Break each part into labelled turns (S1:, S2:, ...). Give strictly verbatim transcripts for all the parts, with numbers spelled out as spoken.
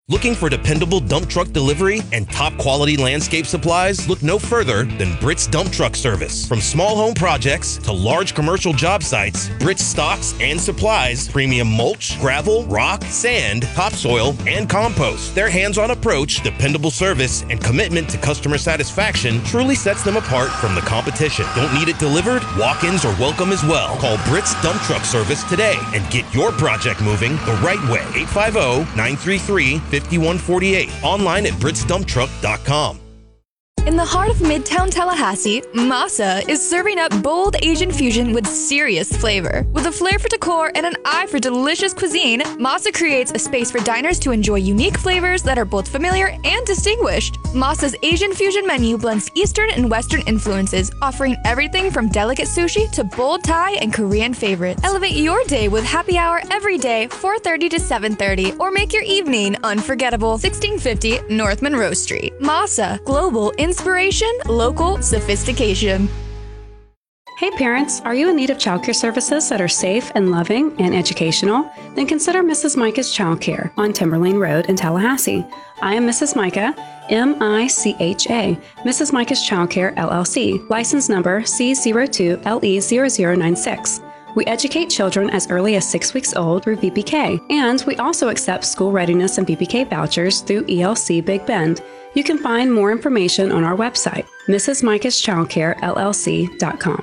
S1: Looking for dependable dump truck delivery and top quality landscape supplies? Look no further than Britt's Dump Truck Service. From small home projects to large commercial job sites, Britt's stocks and supplies premium mulch, gravel, rock, sand, topsoil, and compost. Their hands-on approach, dependable service, and commitment to customer satisfaction truly sets them apart from the competition. Don't need it delivered? Walk-ins are welcome as well. Call Britt's Dump Truck Service today and get your project moving the right way. eight five zero, nine three three, five one four eight. Online at brits dump truck dot com.
S2: In the heart of Midtown Tallahassee, Masa is serving up bold Asian fusion with serious flavor. With a flair for decor and an eye for delicious cuisine, Masa creates a space for diners to enjoy unique flavors that are both familiar and distinguished. Masa's Asian fusion menu blends Eastern and Western influences, offering everything from delicate sushi to bold Thai and Korean favorites. Elevate your day with happy hour every day, four thirty to seven thirty, or make your evening unforgettable. sixteen fifty North Monroe Street. Masa, global inspiration, local sophistication.
S3: Hey parents, are you in need of childcare services that are safe and loving and educational? Then consider Missus Micah's Childcare on Timberlane Road in Tallahassee. I am Missus Micah, M I C H A, Missus Micah's Childcare L L C, license number C zero two L E zero zero nine six. We educate children as early as six weeks old through V P K, and we also accept school readiness and V P K vouchers through E L C Big Bend. You can find more information on our website, Missus Micah's Childcare L L C dot com.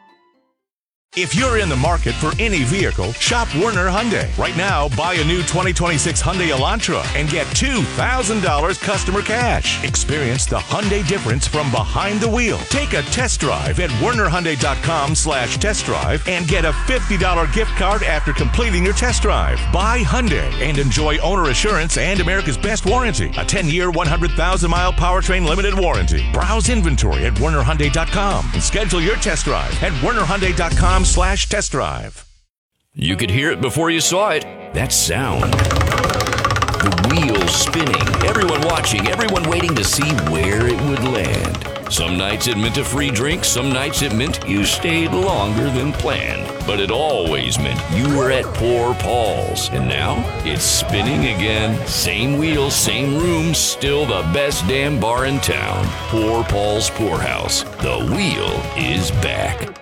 S4: If you're in the market for any vehicle, shop Werner Hyundai. Right now, buy a new twenty twenty-six Hyundai Elantra and get two thousand dollars customer cash. Experience the Hyundai difference from behind the wheel. Take a test drive at werner hyundai dot com slash test drive and get a fifty dollars gift card after completing your test drive. Buy Hyundai and enjoy owner assurance and America's best warranty. A ten-year, one hundred thousand mile powertrain limited warranty. Browse inventory at werner hyundai dot com and schedule your test drive at werner hyundai dot com slash test drive.
S5: You could hear it before you saw it. That sound. The wheels spinning, everyone watching, everyone waiting to see where it would land. Some nights it meant a free drink, some nights it meant you stayed longer than planned. But it always meant you were at Poor Paul's. And now it's spinning again. Same wheels, same rooms, still the best damn bar in town. Poor Paul's Poorhouse. The wheel is back.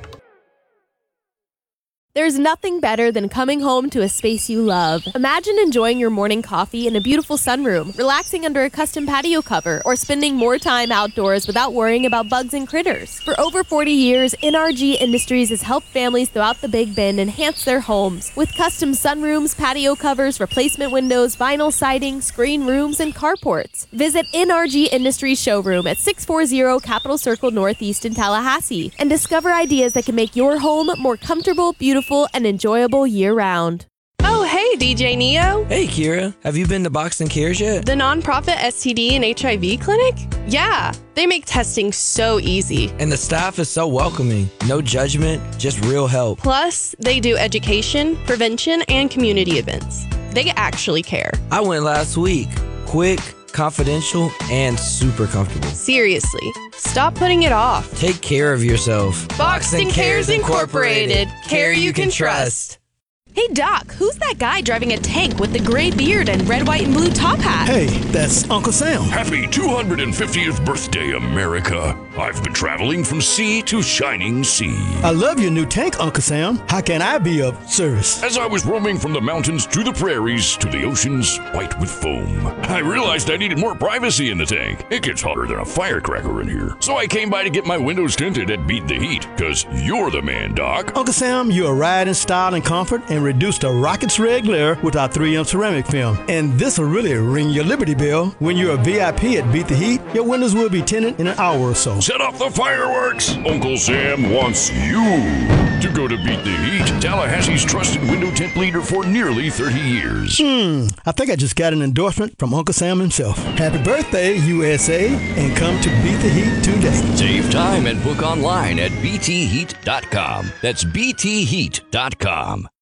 S6: There's nothing better than coming home to a space you love. Imagine enjoying your morning coffee in a beautiful sunroom, relaxing under a custom patio cover, or spending more time outdoors without worrying about bugs and critters. For over forty years, N R G Industries has helped families throughout the Big Bend enhance their homes with custom sunrooms, patio covers, replacement windows, vinyl siding, screen rooms, and carports. Visit N R G Industries showroom at six forty Capitol Circle Northeast in Tallahassee and discover ideas that can make your home more comfortable, beautiful, and enjoyable year-round.
S7: Oh, hey, D J Neo.
S8: Hey, Kira. Have you been to Boxton Cares yet?
S7: The nonprofit S T D and H I V clinic? Yeah, they make testing so easy.
S8: And the staff is so welcoming. No judgment, just real help.
S7: Plus, they do education, prevention, and community events. They actually care.
S8: I went last week. Quick, confidential, and super comfortable.
S7: Seriously, stop putting it off.
S8: Take care of yourself.
S7: Boxton Cares Incorporated. Care you can trust.
S9: Hey, Doc, who's that guy driving a tank with the gray beard and red, white, and blue top hat?
S10: Hey, that's Uncle Sam.
S11: Happy two hundred fiftieth birthday, America. I've been traveling from sea to shining sea.
S10: I love your new tank, Uncle Sam. How can I be of service?
S11: As I was roaming from the mountains to the prairies to the oceans white with foam, I realized I needed more privacy in the tank. It gets hotter than a firecracker in here. So I came by to get my windows tinted at Beat the Heat, because you're the man, Doc.
S10: Uncle Sam, you're a ride in style and comfort, and reduce the rocket's red glare with our three M ceramic film. And this will really ring your Liberty Bell. When you're a V I P at Beat the Heat, your windows will be tinted in an hour or so.
S11: Set off the fireworks! Uncle Sam wants you to go to Beat the Heat, Tallahassee's trusted window tint leader for nearly thirty years.
S10: Hmm, I think I just got an endorsement from Uncle Sam himself. Happy birthday, U S A, and come to Beat the Heat today.
S5: Save time and book online at b t heat dot com. That's b t heat dot com.